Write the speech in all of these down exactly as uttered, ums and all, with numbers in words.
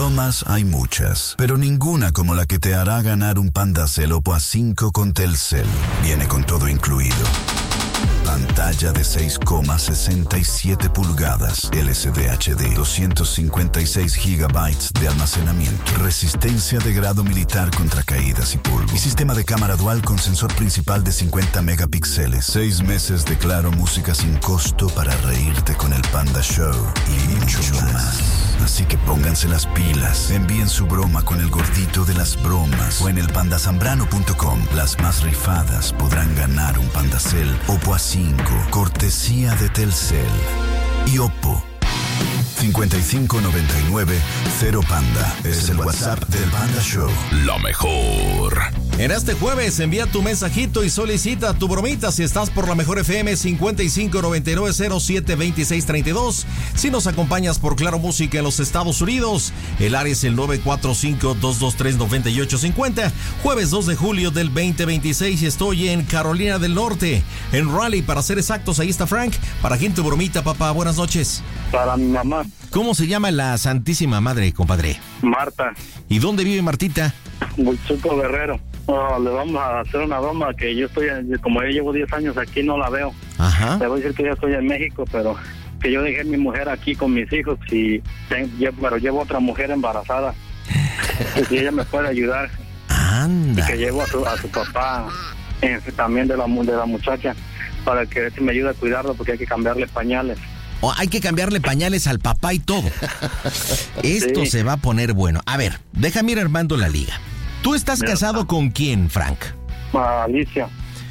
Bromas hay muchas, pero ninguna como la que te hará ganar un Pandacel Oppo A cinco con Telcel. Viene con todo incluido. Pantalla de seis coma sesenta y siete pulgadas, L C D H D, doscientos cincuenta y seis gigabytes de almacenamiento, resistencia de grado militar contra caídas y polvo, y sistema de cámara dual con sensor principal de cincuenta megapíxeles, seis meses de Claro Música sin costo para reírte con el Panda Show y mucho más. Así que pónganse las pilas, envíen su broma con el gordito de las bromas o en el panda zambrano punto com. Las más rifadas podrán ganar un Pandacel Oppo A cinco, cortesía de Telcel y Oppo. cincuenta y cinco noventa y nueve cero Panda es el WhatsApp del Panda Show. Lo mejor. En este jueves envía tu mensajito y solicita tu bromita si estás por la mejor F M cincuenta y cinco noventa y nueve cero siete veintiséis treinta y dos. Si nos acompañas por Claro Música en los Estados Unidos, el área es el nueve cuatro cinco, dos dos tres, nueve ocho cinco cero. Jueves dos de julio del veinte veintiséis y estoy en Carolina del Norte, en Raleigh para ser exactos. Ahí está Frank. ¿Para quién tu bromita, papá? Buenas noches. Para mi mamá. ¿Cómo se llama la Santísima Madre, compadre? Marta. ¿Y dónde vive Martita? Huichuco Guerrero. Oh, le vamos a hacer una broma que yo estoy, como yo llevo diez años aquí, no la veo. Ajá. Le voy a decir que yo estoy en México, pero que yo dejé a mi mujer aquí con mis hijos y pero llevo otra mujer embarazada. Que si ella me puede ayudar. Anda. Y que llevo a su, a su papá eh, también de la, de la muchacha para que me ayude a cuidarlo porque hay que cambiarle pañales. Oh, hay que cambiarle pañales al papá y todo. Esto sí. Se va a poner bueno. A ver, déjame ir armando la liga. ¿Tú estás Mira, casado está. con quién, Frank? A Alicia.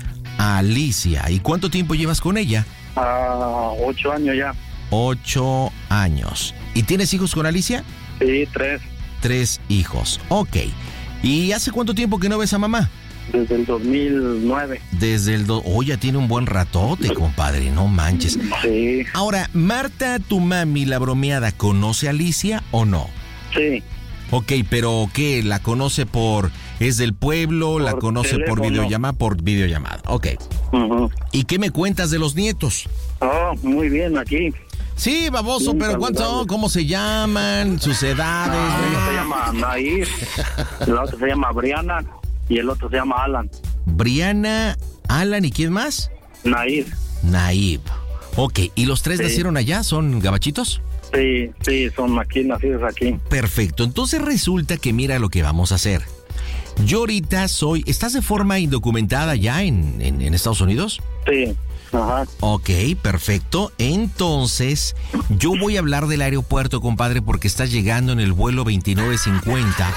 Alicia. ¿Y cuánto tiempo llevas con ella? Ah, ocho años ya. Ocho años. ¿Y tienes hijos con Alicia? Sí, tres. Tres hijos. Ok. ¿Y hace cuánto tiempo que no ves a mamá? Desde el dos mil nueve. Desde el... Do... Oh, ya tiene un buen ratote, compadre, no manches. Sí. Ahora, Marta, tu mami, la bromeada, ¿conoce a Alicia o no? Sí. Ok, pero ¿qué? ¿La conoce por... es del pueblo? Por ¿La conoce teléfono. por videollamada? Por videollamada, ok. Uh-huh. ¿Y qué me cuentas de los nietos? Oh, muy bien, aquí. Sí, baboso, sí, pero ¿cuántos son? ¿Cómo se llaman? ¿Sus edades? Ah, uno se llama Nair, el otro se llama Brianna y el otro se llama Alan. Brianna, Alan, ¿y quién más? Nair. Naib. Ok, ¿y los tres sí. nacieron allá? ¿Son gabachitos? Sí, sí, son aquí, nacidos aquí. Perfecto, entonces resulta que mira lo que vamos a hacer. Yo ahorita soy... ¿Estás de forma indocumentada ya en, en, en Estados Unidos? Sí, ajá. Ok, perfecto. Entonces, yo voy a hablar del aeropuerto, compadre, porque estás llegando en el vuelo veintinueve cincuenta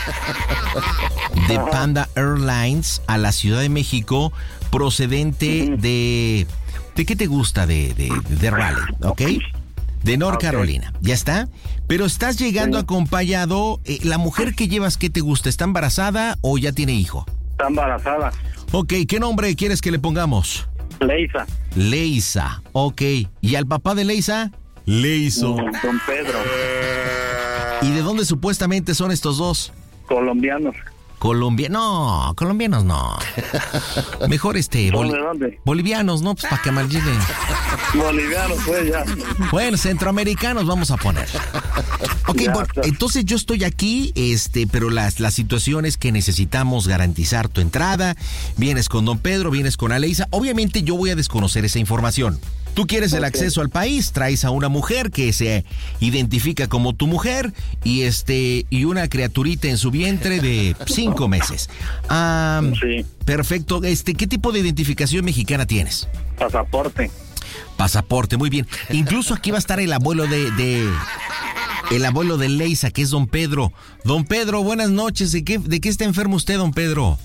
de Panda Airlines a la Ciudad de México, procedente uh-huh. de... ¿De qué te gusta? De, de, de Raleigh, ¿ok? De North okay. Carolina, ¿ya está? Pero estás llegando sí. acompañado, eh, ¿la mujer que llevas qué te gusta? ¿Está embarazada o ya tiene hijo? Está embarazada. Ok, ¿qué nombre quieres que le pongamos? Leisa. Leisa, ok. ¿Y al papá de Leisa? Leiso. Mm, Don Pedro. ¿Y de dónde supuestamente son estos dos? Colombianos. Colombia, no, colombianos no. Mejor este, ¿De boli- dónde? bolivianos, ¿no? Pues para que mal lleguen. Bolivianos, pues ya. Bueno, centroamericanos vamos a poner. Ok, Ya, bueno, claro. entonces yo estoy aquí, este, pero la, la situación es que necesitamos garantizar tu entrada. Vienes con Don Pedro, vienes con Aleisa. Obviamente yo voy a desconocer esa información. Tú quieres el Ok. acceso al país, traes a una mujer que se identifica como tu mujer y este y una criaturita en su vientre de cinco meses. Ah, Sí. perfecto. Este, ¿qué tipo de identificación mexicana tienes? Pasaporte. Pasaporte, muy bien. Incluso aquí va a estar el abuelo de, de el abuelo de Leisa, que es Don Pedro. Don Pedro, buenas noches. ¿De qué, de qué está enfermo usted, Don Pedro?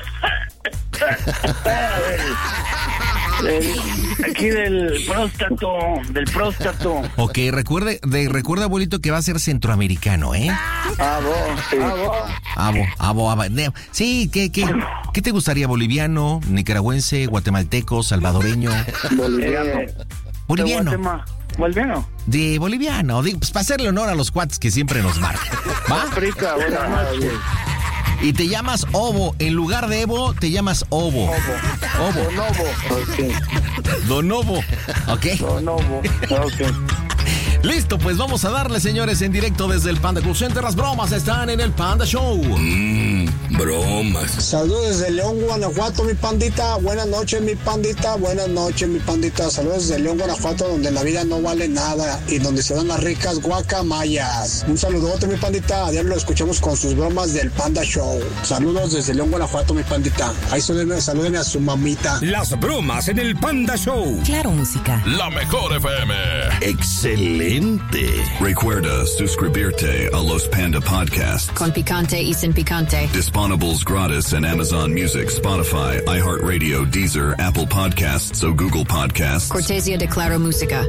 El- aquí del próstato, del próstato. Ok, recuerde, de, recuerda, abuelito, que va a ser centroamericano, ¿eh? Ah, vos, sí. Abo, abo, abo. ne- Sí, ¿qué, qué, ¿qué te gustaría? ¿Boliviano, nicaragüense, guatemalteco, salvadoreño? Boliviano. Boliviano. De Guatemala. ¿Boliviano? De boliviano, de- pues para hacerle honor a los cuates que siempre nos marcan. ¿Va? África, buenas noches. Y te llamas Ovo. En lugar de Evo, te llamas Ovo. Ovo. Donovo. Ok. Donovo. ¿Ok? Donovo. Ok. Listo, pues vamos a darle, señores, en directo desde el Panda Cool Center. Las bromas están en el Panda Show. Mmm, bromas. Saludos desde León, Guanajuato, mi pandita. Buenas noches, mi pandita. Buenas noches, mi pandita. Saludos desde León, Guanajuato, donde la vida no vale nada y donde se dan las ricas guacamayas. Un saludote, mi pandita. A diario lo escuchamos con sus bromas del Panda Show. Saludos desde León, Guanajuato, mi pandita. Ahí salúdenme, salúdenme a su mamita. Las bromas en el Panda Show. Claro, música. La mejor F M. Excelente. Recuerda suscribirte a los Panda Podcasts. Con picante y sin picante. Disponibles gratis en Amazon Music, Spotify, iHeartRadio, Deezer, Apple Podcasts o Google Podcasts. Cortesía de Claro Música.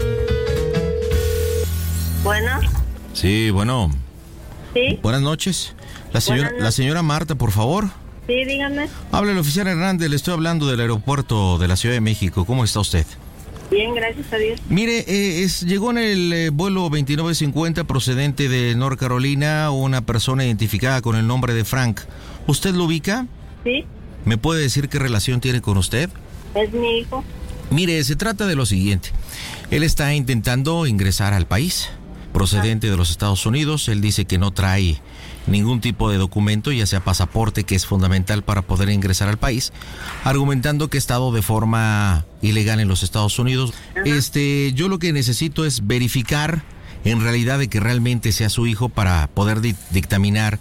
Bueno. Sí, bueno. Sí. Buenas noches. La señora, Buenas noches. la señora Marta, por favor. Sí, dígame. Habla el oficial Hernández, le estoy hablando del aeropuerto de la Ciudad de México. ¿Cómo está usted? Bien, gracias a Dios. Mire, eh, es, llegó en el eh, vuelo veintinueve cincuenta procedente de North Carolina una persona identificada con el nombre de Frank. ¿Usted lo ubica? Sí, ¿Me puede decir qué relación tiene con usted? es mi hijo. Mire, se trata de lo siguiente. Él está intentando ingresar al país, procedente de los Estados Unidos. Él dice que no trae ningún tipo de documento, ya sea pasaporte, que es fundamental para poder ingresar al país, argumentando que ha estado de forma ilegal en los Estados Unidos. Este, yo lo que necesito es verificar en realidad de que realmente sea su hijo para poder di- dictaminar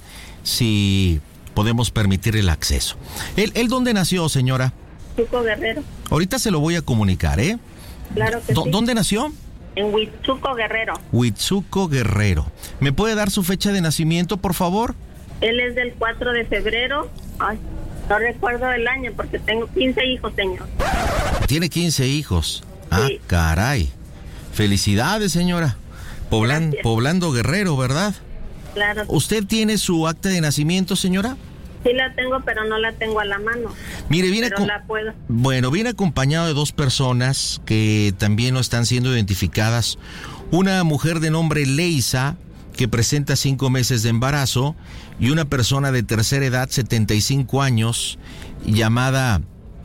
si podemos permitir el acceso. ¿Él, él dónde nació, señora? Chuco Guerrero. Ahorita se lo voy a comunicar, ¿eh? Claro que ¿Dó- sí. ¿Dónde nació? En Huichuco Guerrero. Huitzuco Guerrero. ¿Me puede dar su fecha de nacimiento, por favor? Él es del cuatro de febrero. Ay, no recuerdo el año porque tengo quince hijos, señor. Tiene quince hijos. Ah, Sí. caray. Felicidades, señora. Poblan- Gracias. Poblando Guerrero, ¿verdad? Claro. ¿Usted tiene su acta de nacimiento, señora? Sí la tengo, pero no la tengo a la mano. Mire, viene Pero acom- la puedo. Bueno, viene acompañado de dos personas que también no están siendo identificadas. Una mujer de nombre Leisa, que presenta cinco meses de embarazo, y una persona de tercera edad, setenta y cinco años, llamada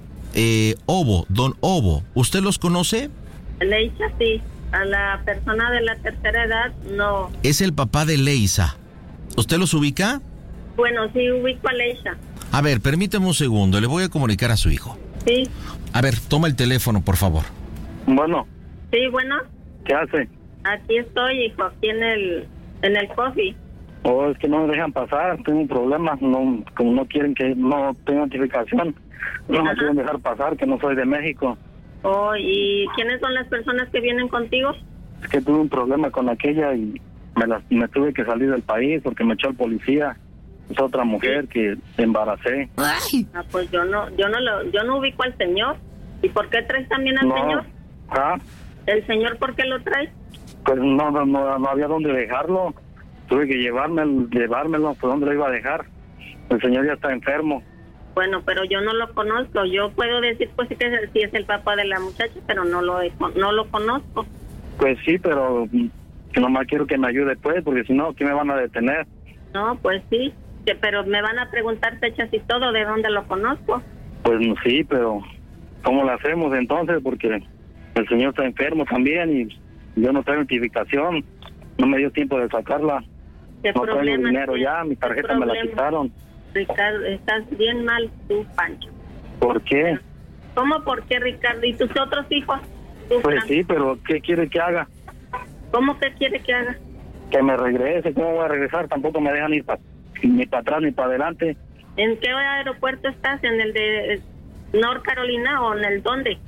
eh, Ovo, Don Ovo. ¿Usted los conoce? Leisha, sí. A la persona de la tercera edad, no. Es el papá de Leisa. ¿Usted los ubica? Bueno, sí ubico a Leisha. A ver, permítame un segundo, le voy a comunicar a su hijo. Sí. A ver, toma el teléfono, por favor. Bueno, Sí, bueno. ¿qué hace? Aquí estoy, hijo, aquí en el, en el coffee. Oh, es que no me dejan pasar, tengo un problema, no, como no quieren que no tenga notificación, no me Ajá. quieren dejar pasar, que no soy de México. Oh, ¿y quiénes son las personas que vienen contigo? Es que tuve un problema con aquella y me, las, me tuve que salir del país porque me echó el policía. Es otra mujer que embaracé. Ah, pues yo no, yo no lo, yo no ubico al señor. ¿Y por qué traes también al No, señor? ah, ¿El señor por qué lo traes? pues no, no, no, no había dónde dejarlo. Tuve que llevármelo, llevármelo, ¿por dónde lo iba a dejar? El señor ya está enfermo. Bueno, pero yo no lo conozco. Yo puedo decir pues sí que es el, sí es el papá de la muchacha, pero no lo he- no lo conozco. Pues sí, pero mm, que nomás quiero que me ayude pues, porque si no, ¿qué me van a detener? No, pues sí, que- pero me van a preguntar fechas y todo, ¿de dónde lo conozco? Pues sí, pero ¿cómo lo hacemos entonces? Porque el señor está enfermo también y yo no tengo identificación. No me dio tiempo de sacarla. ¿Qué No tengo problema dinero tienes? ya, mi ¿Qué tarjeta me la problema? quitaron. Ricardo, estás bien mal tú, Pancho. ¿Por qué? ¿Cómo por qué, Ricardo? ¿Y tus otros hijos? ¿Tú, Pues Fran? sí, pero ¿qué quiere que haga? ¿Cómo que quiere que haga? Que me regrese, ¿cómo voy a regresar? Tampoco me dejan ir pa- ni para atrás ni para adelante. ¿En qué aeropuerto estás? ¿En el de North Carolina o en el dónde?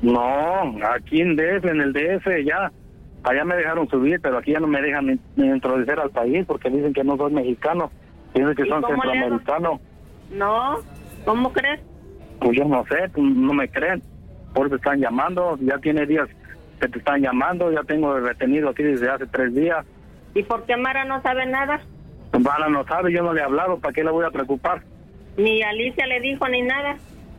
No, aquí en D F, en el D F ya. Allá me dejaron subir, pero aquí ya no me dejan ni, ni introducir al país porque dicen que no soy mexicano. Dicen que ¿Y son cómo le hago? centroamericanos. No, ¿cómo crees? Pues yo no sé, pues no me creen. Por eso están llamando, ya tiene días que te están llamando, ya tengo retenido aquí desde hace tres días. ¿Y por qué Mara no sabe nada? Vana no sabe, yo no le he hablado, ¿para qué le voy a preocupar? Ni Alicia le dijo ni nada.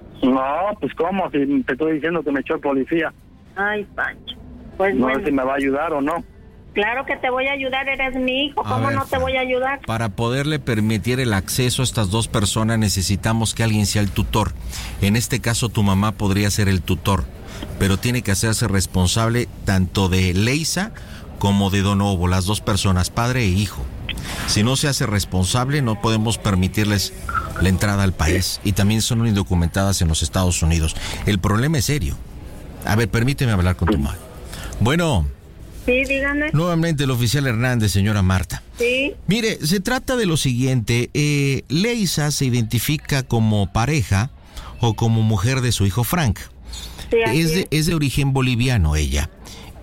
No, pues cómo, si te estoy diciendo que me echó el policía. Ay, Pancho. Pues No bueno, sé si me va a ayudar o no. claro que te voy a ayudar, eres mi hijo, A ¿cómo ver, no te Fran. voy a ayudar? Para poderle permitir el acceso a estas dos personas necesitamos que alguien sea el tutor. En este caso tu mamá podría ser el tutor, pero tiene que hacerse responsable tanto de Leisa como de Donovo, las dos personas, padre e hijo. Si no se hace responsable, no podemos permitirles la entrada al país, y también son indocumentadas en los Estados Unidos. El problema es serio. A ver, permíteme hablar con tu madre. Bueno. Sí, dígame. Nuevamente el oficial Hernández, señora Marta. Sí. Mire, se trata de lo siguiente. Eh, Leisa se identifica como pareja o como mujer de su hijo Frank. Sí, así es, de, es de origen boliviano ella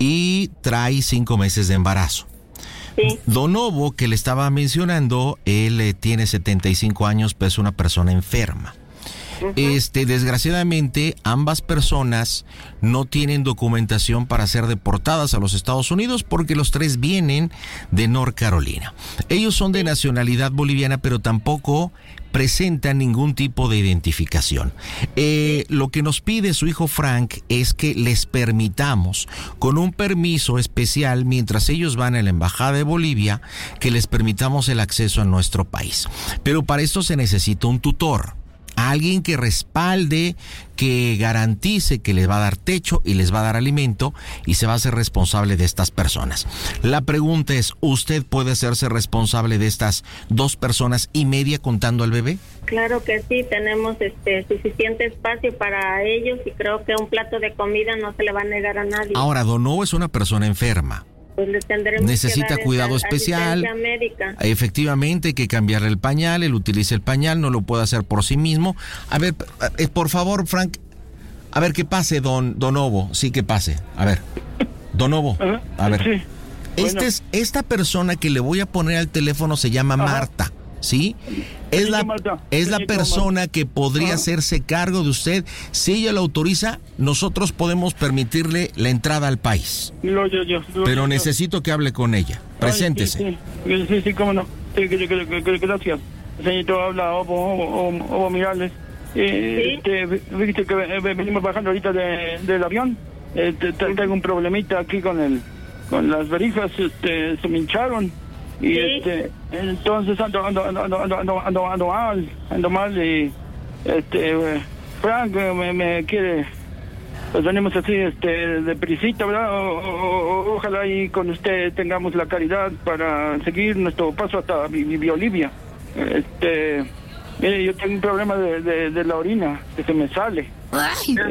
y trae cinco meses de embarazo. Sí. Donovo, que le estaba mencionando, él eh, tiene setenta y cinco años, pero es una persona enferma. Uh-huh. Este, desgraciadamente, ambas personas no tienen documentación para ser deportadas a los Estados Unidos porque los tres vienen de North Carolina. Ellos son de nacionalidad boliviana, pero tampoco presentan ningún tipo de identificación. Eh, lo que nos pide su hijo Frank es que les permitamos, con un permiso especial, mientras ellos van a la embajada de Bolivia, que les permitamos el acceso a nuestro país. Pero para esto se necesita un tutor. Alguien que respalde, que garantice que les va a dar techo y les va a dar alimento y se va a hacer responsable de estas personas. La pregunta es, ¿usted puede hacerse responsable de estas dos personas y media contando al bebé? Claro que sí, tenemos este suficiente espacio para ellos y creo que un plato de comida no se le va a negar a nadie. Ahora, Donovo es una persona enferma. Pues le tendremos necesita que dar cuidado esa especial. Médica. Efectivamente, hay que cambiarle el pañal, él utiliza el pañal, no lo puede hacer por sí mismo. A ver, eh, por favor, Frank, a ver, que pase, don Donovo, sí, que pase. A ver, Donovo, Ajá, a ver. Sí. Este Bueno. es, esta persona que le voy a poner al teléfono se llama Ajá. Marta, ¿sí? Es la, Marta. es la Sí, persona que podría Ajá. hacerse cargo de usted. Si ella lo autoriza, nosotros podemos permitirle la entrada al país. Lo, yo, yo, lo, Pero yo. necesito que hable con ella. Preséntese. Ay, sí, sí, sí, sí, cómo no. Sí, que- que- que- que- gracias. Señorito, habla Ovo, Ovo, Ovo, Ovo Mirales. Eh, Sí. este, viste que eh, venimos bajando ahorita de, del avión. Eh, te- te- tengo un problemita aquí con el con las verijas, este, se me hincharon. Y Sí. este, entonces ando, ando, ando, ando, ando, ando, ando, ando mal, ando mal y este, eh, Frank eh, me, me quiere, pues venimos así, este, de prisita, ¿verdad? O, o- o- ojalá y con usted tengamos la caridad para seguir nuestro paso hasta Mi- Mi- Bolivia. Este, mire, yo tengo un problema de, de, de la orina, que se me sale. Ajá.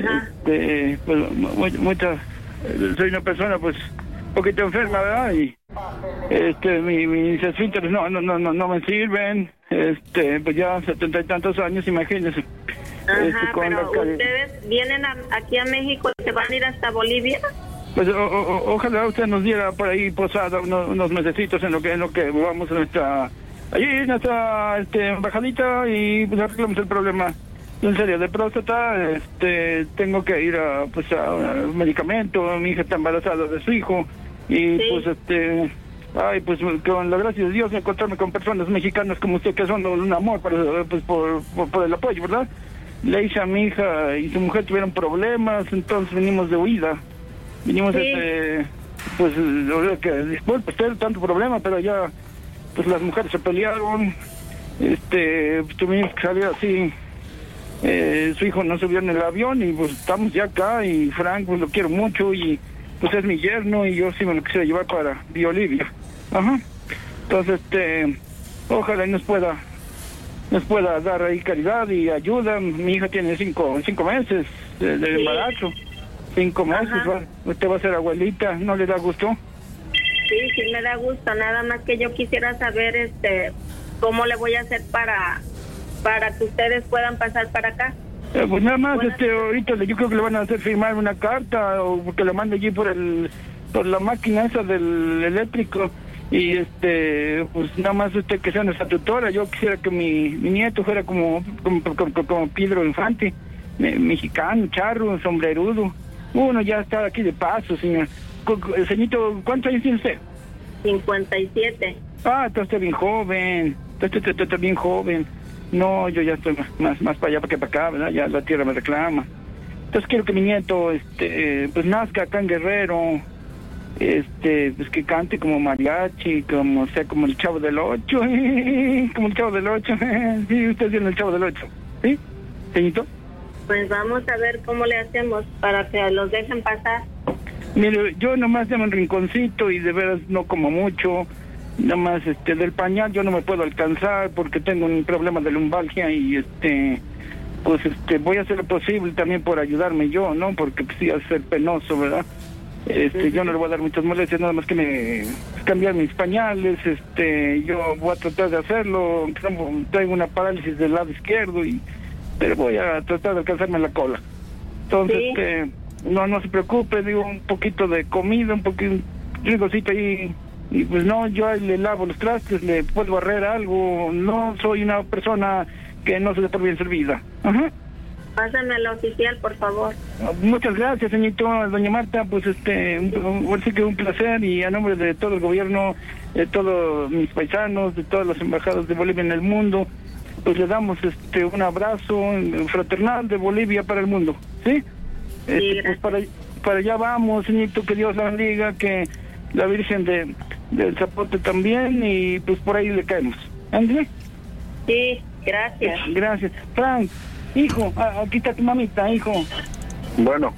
Este, pues, mu- mucha, soy una persona, pues, un poquito enferma, ¿verdad? Y, este, mi, mis esfínteres no, no, no, no, no me sirven, este, pues ya setenta y tantos años, imagínense. Este, Ajá, con pero la cari- ustedes vienen a- aquí a México y se van a ir hasta Bolivia. Pues o- o- ojalá usted nos diera por ahí posada unos, unos mesecitos en lo que en lo que vamos a nuestra allí en nuestra este, embajadita y pues arreglamos el problema. En serio, de próstata, este, tengo que ir a pues a, a medicamento, mi hija está embarazada de su hijo y Sí. pues este ay pues con la gracia de Dios encontrarme con personas mexicanas como usted que son un amor para, pues por, por, por el apoyo, ¿verdad? Leisa, mi hija y su mujer tuvieron problemas, entonces venimos de huida. Vinimos, Sí. este, pues, ahora que, disculpe usted, tanto problema, pero ya, pues las mujeres se pelearon, este, pues, tuvimos que salir así, eh, su hijo no subió en el avión y pues estamos ya acá y Frank, pues lo quiero mucho y pues es mi yerno y yo sí me lo quisiera llevar para Bolivia. Ajá. Entonces, este, ojalá y nos pueda, nos pueda dar ahí caridad y ayuda. Mi hija tiene cinco, cinco meses de, de Sí. embarazo. Cinco meses, Ajá. va. Usted va a ser abuelita, ¿no le da gusto? Sí, sí me da gusto, nada más que yo quisiera saber este cómo le voy a hacer para para que ustedes puedan pasar para acá. Eh, pues nada más, Bueno. este, ahorita le- yo creo que le van a hacer firmar una carta o que le mande allí por el, por la máquina esa del eléctrico y este, pues nada más usted que sea nuestra tutora. Yo quisiera que mi, mi nieto fuera como, como, como, como Pedro Infante, me- mexicano, charro, sombrerudo. Uno ya está aquí de paso, señor. Cu- cu- Señorito, ¿cuántos años tiene usted? cincuenta y siete. Ah, está usted bien joven, está usted, está usted bien joven. No, yo ya estoy más, más, más para allá que para acá, ¿verdad? Ya la tierra me reclama. Entonces quiero que mi nieto, este, eh, pues nazca acá en Guerrero, este, pues que cante como mariachi, como sea como el Chavo del Ocho, como el Chavo del Ocho. Sí, usted tiene el Chavo del Ocho, ¿sí, señorito? Pues vamos a ver cómo le hacemos para que los dejen pasar. Mire, yo nomás llamo un rinconcito y de veras no como mucho. Nomás este, del pañal yo no me puedo alcanzar porque tengo un problema de lumbalgia y este... pues este voy a hacer lo posible también por ayudarme yo, ¿no? Porque pues sí, va a ser penoso, ¿verdad? Este, yo no le voy a dar muchas molestias, nada más que me cambiar mis pañales, este, yo voy a tratar de hacerlo, tengo una parálisis del lado izquierdo, y pero voy a tratar de alcanzarme la cola. Entonces, sí. este, no, no se preocupe, digo, un poquito de comida, un poquito, un cosita ahí, y pues no, yo le lavo los trastes, le puedo barrer algo, no soy una persona que no se dé por bien servida. Ajá. Pásame al oficial, por favor. Muchas gracias, señorito, doña Marta, pues este, un, sí que un placer, y a nombre de todo el gobierno, de todos mis paisanos, de todas las embajadas de Bolivia en el mundo, pues le damos este un abrazo fraternal de Bolivia para el mundo, ¿sí? Este, sí, pues para, para allá vamos, señorito, que Dios la bendiga, que la Virgen de del Zapote también, y pues por ahí le caemos. ¿André? Sí, gracias. Gracias. Frank, hijo, aquí está tu mamita, hijo. Bueno.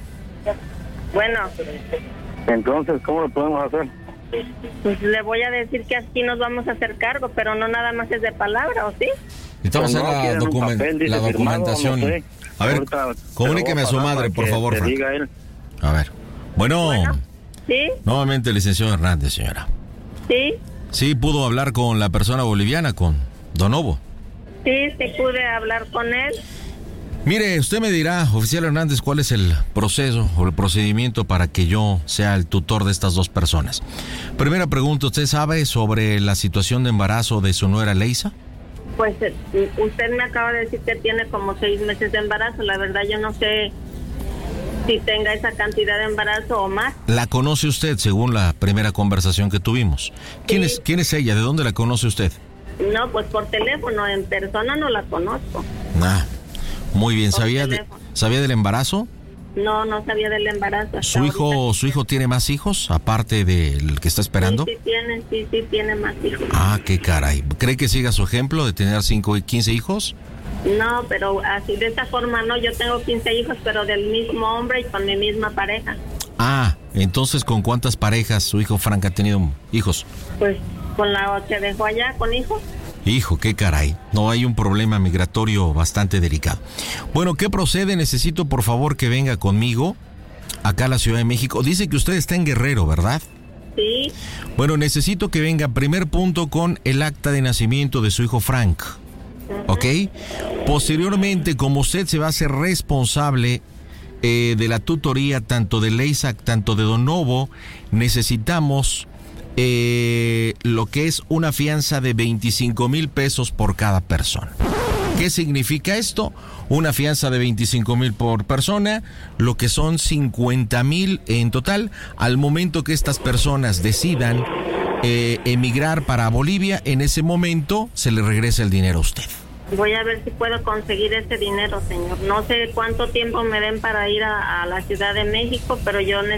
Bueno. Entonces, ¿cómo lo podemos hacer? Pues le voy a decir que aquí nos vamos a hacer cargo, pero no nada más es de palabra, ¿o sí? Estamos Pues no, en la, document papel, dice, la documentación. Firmado, no sé. A ver, Ahorita comuníqueme a su madre, por favor, que Frank. diga él. A ver. Bueno. Bueno. ¿Sí? Nuevamente, licenciado Hernández, señora. ¿Sí? Sí, pudo hablar con la persona boliviana, con Donovo. Sí, sí pude hablar con él. Mire, usted me dirá, oficial Hernández, cuál es el proceso o el procedimiento para que yo sea el tutor de estas dos personas. Primera pregunta, ¿usted sabe sobre la situación de embarazo de su nuera Leisa? Pues eh, usted me acaba de decir que tiene como seis meses de embarazo. La verdad yo no sé si tenga esa cantidad de embarazo o más. ¿La conoce usted según la primera conversación que tuvimos? ¿Quién, Sí. es, ¿quién es ella? ¿De dónde la conoce usted? No, pues por teléfono, en persona no la conozco. Ah, muy bien. Por ¿Sabía, de, teléfono. ¿Sabía del embarazo? No, no sabía del embarazo. hasta ¿Su hijo, ahorita. ¿Su hijo tiene más hijos aparte del que está esperando? Sí, sí tiene, sí, sí tiene más hijos. Ah, qué caray. ¿Cree que siga su ejemplo de tener cinco y quince hijos? No, pero así de esta forma no. Yo tengo quince hijos, pero del mismo hombre y con mi misma pareja. Ah, entonces, ¿con cuántas parejas su hijo Frank ha tenido hijos? Pues con la que dejó allá, con hijos. Hijo, qué caray. No, hay un problema migratorio bastante delicado. Bueno, ¿qué procede? Necesito, por favor, que venga conmigo acá a la Ciudad de México. Dice que usted está en Guerrero, ¿verdad? Sí. Bueno, necesito que venga, primer punto, con el acta de nacimiento de su hijo Frank. ¿Ok? Posteriormente, como usted se va a hacer responsable eh, de la tutoría tanto de Leisa, tanto de Donovo, necesitamos eh, lo que es una fianza de veinticinco mil pesos por cada persona. ¿Qué significa esto? Una fianza de veinticinco mil por persona, lo que son cincuenta mil en total. Al momento que estas personas decidan eh, emigrar para Bolivia, en ese momento se le regresa el dinero a usted. Voy a ver si puedo conseguir ese dinero, señor. No sé cuánto tiempo me den para ir a, a la Ciudad de México, pero yo